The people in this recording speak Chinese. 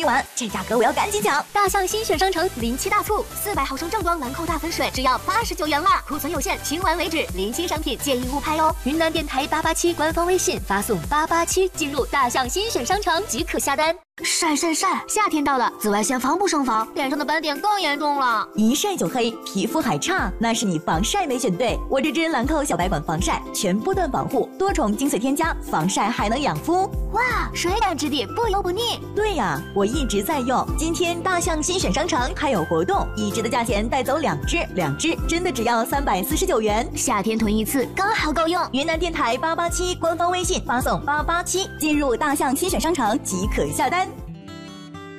完，这价格我要赶紧抢！ 大象新选商城07大促，400毫升正装兰蔻大粉水只要89元了，库存有限，清完为止，临新商品建议勿拍哦。云南电台887官方微信发送887进入大象新选商城即可下单。晒！夏天到了，紫外线防不胜防，脸上的斑点更严重了， 一晒就黑，皮肤还差，那是你防晒没选对。我这支兰蔻小白管防晒，全波段保护，多重精粹添加，防晒还能养肤。 哇，水感质地，不油不腻。 对呀，我一直在用。今天大象新选商城还有活动，1支的价钱带走2支，2支真的只要349元。 夏天囤一次刚好够用。 云南电台887官方微信发送887进入大象新选商城即可下单。